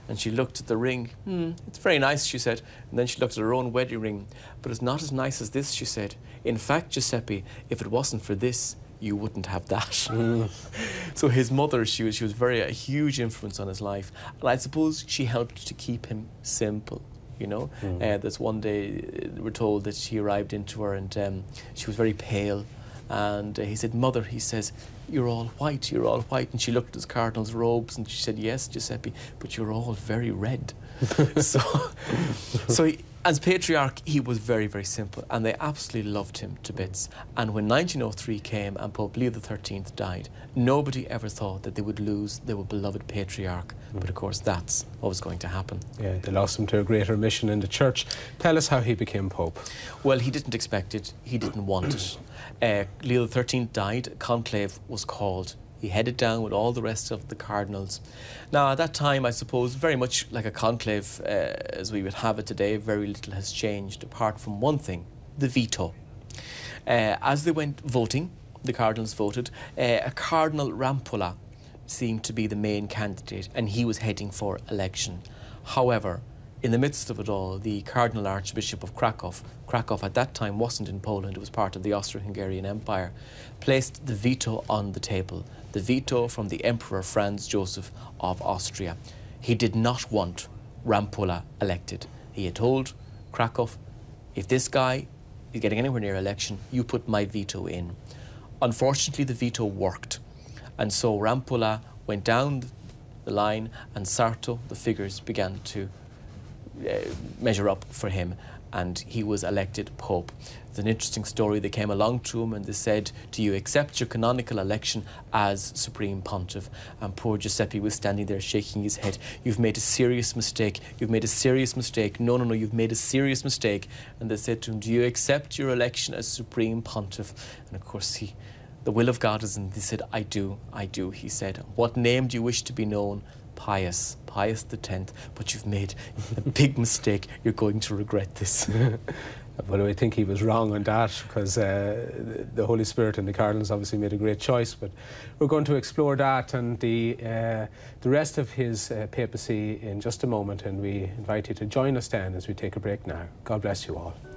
And she looked at the ring. It's very nice, she said. And then she looked at her own wedding ring. But it's not as nice as this, she said. In fact, Giuseppe, if it wasn't for this, you wouldn't have that. So his mother, she was a huge influence on his life. And I suppose she helped to keep him simple, you know. There's one day, we're told that she arrived into her and she was very pale. And he said, Mother, he says, you're all white, you're all white. And she looked at his cardinal's robes and she said, yes, Giuseppe, but you're all very red. So as patriarch, he was very, very simple, and they absolutely loved him to bits. And when 1903 came and Pope Leo XIII died, nobody ever thought that they would lose their beloved patriarch. But of course, that's what was going to happen. Yeah, they lost him to a greater mission in the church. Tell us how he became Pope. Well, he didn't expect it. He didn't want it. Leo XIII died. A conclave was called. He headed down with all the rest of the cardinals. Now, at that time, I suppose, very much like a conclave as we would have it today, very little has changed, apart from one thing, the veto. As they went voting, the cardinals voted, a Cardinal Rampolla seemed to be the main candidate, and he was heading for election. However, in the midst of it all, the Cardinal Archbishop of Krakow at that time wasn't in Poland, it was part of the Austro-Hungarian Empire, placed the veto on the table. The veto from the Emperor Franz Joseph of Austria. He did not want Rampolla elected. He had told Krakow, if this guy is getting anywhere near election, you put my veto in. Unfortunately, the veto worked. And so Rampolla went down the line and Sarto, the figures, began to measure up for him, and he was elected Pope. It's an interesting story. They came along to him and they said, do you accept your canonical election as Supreme Pontiff? And poor Giuseppe was standing there shaking his head. You've made a serious mistake. You've made a serious mistake. No, no, no, you've made a serious mistake. And they said to him, do you accept your election as Supreme Pontiff? And of course, the will of God is in. He said, I do, he said. What name do you wish to be known? Pius X. But you've made a big mistake. You're going to regret this. But I think he was wrong on that, because the Holy Spirit and the cardinals obviously made a great choice. But we're going to explore that and the rest of his papacy in just a moment, and we invite you to join us then as we take a break now. God bless you all.